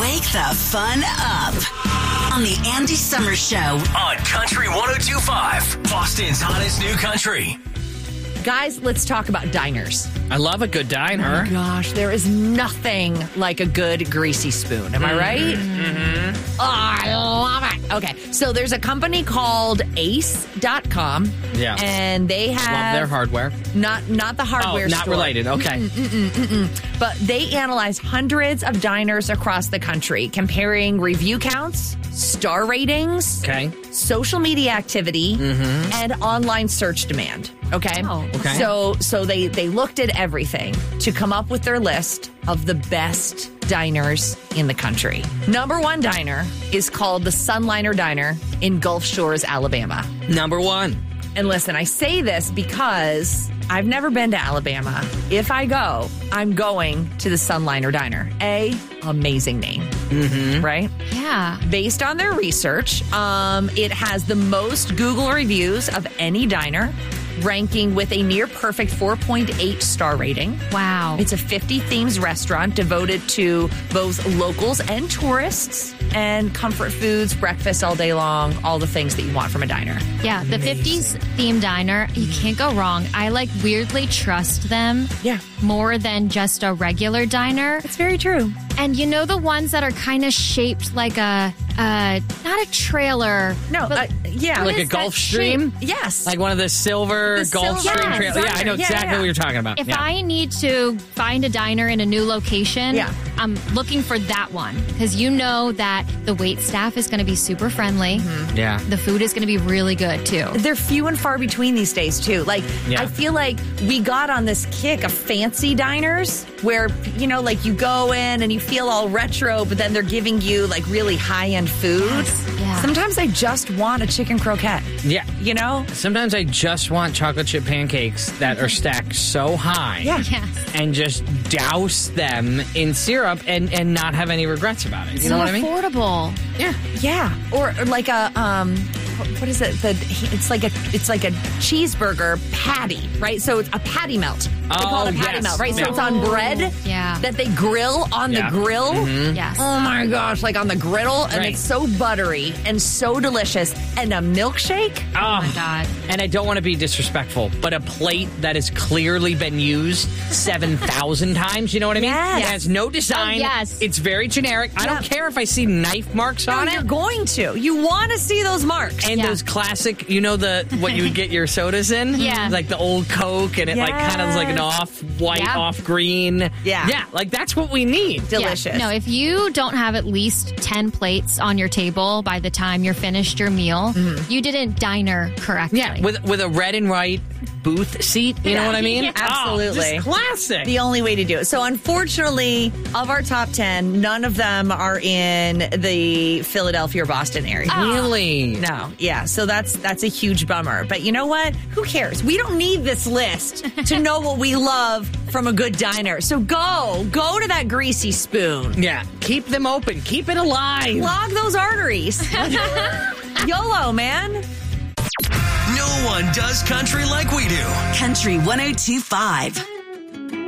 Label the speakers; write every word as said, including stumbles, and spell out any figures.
Speaker 1: Wake the fun up on the Andy Summers Show
Speaker 2: on Country one oh two point five, Boston's hottest new country.
Speaker 3: Guys, let's talk about diners.
Speaker 4: I love a good diner.
Speaker 3: Oh my gosh, there is nothing like a good greasy spoon. Am I right?
Speaker 4: Mm-hmm.
Speaker 3: Oh, I love it. Okay, so there's a company called ace dot com.
Speaker 4: Yeah.
Speaker 3: And they have...
Speaker 4: Love their hardware.
Speaker 3: Not not the hardware
Speaker 4: Oh, not
Speaker 3: store.
Speaker 4: related. Okay.
Speaker 3: Mm-mm, mm-mm, mm-mm. But they analyze hundreds of diners across the country, comparing review counts, star ratings,
Speaker 4: Okay.
Speaker 3: social media activity,
Speaker 4: Mm-hmm.
Speaker 3: and online search demand. Okay?
Speaker 5: Oh,
Speaker 4: okay.
Speaker 3: So so they, they looked at everything to come up with their list of the best diners in the country. Number one diner is called the Sunliner Diner in Gulf Shores, Alabama.
Speaker 4: Number one.
Speaker 3: And listen, I say this because I've never been to Alabama. If I go, I'm going to the Sunliner Diner. A, amazing name,
Speaker 4: Mm-hmm.
Speaker 3: right?
Speaker 5: Yeah.
Speaker 3: Based on their research, um, it has the most Google reviews of any diner, ranking with a near perfect four point eight star rating.
Speaker 5: Wow.
Speaker 3: It's a fifty themes restaurant devoted to both locals and tourists, and comfort foods, breakfast all day long, all the things that you want from a diner.
Speaker 5: Yeah, the fifties theme diner, you can't go wrong. I like weirdly trust them
Speaker 3: Yeah,
Speaker 5: more than just a regular diner.
Speaker 3: it's very true.
Speaker 5: And you know the ones that are kind of shaped like a, uh, not a trailer.
Speaker 3: No,
Speaker 5: but
Speaker 3: uh, yeah.
Speaker 4: Like a
Speaker 5: is that
Speaker 4: Gulf Stream?
Speaker 3: Yes.
Speaker 4: Like one of the silver
Speaker 3: The
Speaker 4: Gulf
Speaker 3: silver-
Speaker 4: Stream
Speaker 5: Yeah,
Speaker 4: trailers. Yeah, I know
Speaker 3: yeah,
Speaker 4: exactly
Speaker 3: yeah.
Speaker 4: what you're talking about.
Speaker 5: If
Speaker 4: yeah.
Speaker 5: I need to find a diner in a new location,
Speaker 3: Yeah.
Speaker 5: I'm looking for that one because you know that the wait staff is going to be super friendly.
Speaker 4: yeah.
Speaker 5: The food is going to be really good too.
Speaker 3: They're few and far between these days, too. Like,
Speaker 4: Yeah.
Speaker 3: I feel like we got on this kick of fancy diners where, you know, like you go in and you feel all retro, but then they're giving you like really high-end food.
Speaker 5: Yes, yeah.
Speaker 3: Sometimes I just want a chicken croquette,
Speaker 4: Yeah.
Speaker 3: you know?
Speaker 4: Sometimes I just want chocolate chip pancakes that are stacked so high.
Speaker 3: Yeah.
Speaker 5: Yes.
Speaker 4: And just douse them in syrup and, and not have any regrets about it. You
Speaker 5: so
Speaker 4: know what I mean?
Speaker 5: affordable.
Speaker 4: Yeah.
Speaker 3: Yeah. Or, or like a, um, what is it? The It's like a it's like a cheeseburger patty, right? So it's a patty melt. They call it a
Speaker 4: Oh,
Speaker 3: patty
Speaker 4: yes.
Speaker 3: melt, right? So
Speaker 4: Yeah.
Speaker 3: it's on bread
Speaker 5: Yeah.
Speaker 3: that they grill on
Speaker 4: Yeah.
Speaker 3: the grill.
Speaker 5: Yes.
Speaker 3: Oh my gosh, like on the griddle, and
Speaker 4: Right.
Speaker 3: it's so buttery and so delicious. And a milkshake?
Speaker 4: Oh,
Speaker 5: my God.
Speaker 4: And I don't want to be disrespectful, but a plate that has clearly been used seven thousand times, you know what I mean?
Speaker 3: Yes.
Speaker 4: It has no design.
Speaker 5: Oh, yes.
Speaker 4: It's very generic. I don't
Speaker 3: Yeah.
Speaker 4: care if I see knife marks
Speaker 3: No,
Speaker 4: on
Speaker 3: you're
Speaker 4: it.
Speaker 3: going to. You want to see those marks.
Speaker 4: And
Speaker 5: Yeah.
Speaker 4: those classic, you know, the what you would get your sodas in?
Speaker 5: Yeah.
Speaker 4: Like the old Coke, and it like kind of like an
Speaker 3: Yes.
Speaker 4: off-white,
Speaker 5: Yeah.
Speaker 4: off-green.
Speaker 3: Yeah.
Speaker 4: Yeah, like that's what we need.
Speaker 3: Delicious.
Speaker 5: Yeah. No, if you don't have at least ten plates on your table by the time you're finished your meal, you didn't diner correctly.
Speaker 4: Yeah, with with a red and white booth seat. You know what I mean?
Speaker 5: Yeah.
Speaker 3: Absolutely.
Speaker 4: Oh, just classic.
Speaker 3: The only way to do it. So, unfortunately, of our top ten, none of them are in the Philadelphia or Boston area.
Speaker 4: Really?
Speaker 3: No, yeah. So that's that's a huge bummer. But you know what? Who cares? We don't need this list to know what we love from a good diner. So go, go to that greasy spoon.
Speaker 4: Yeah, keep them open. Keep it alive.
Speaker 3: Clog those arteries. YOLO, man.
Speaker 2: No one does country like we do.
Speaker 1: Country one oh two point five.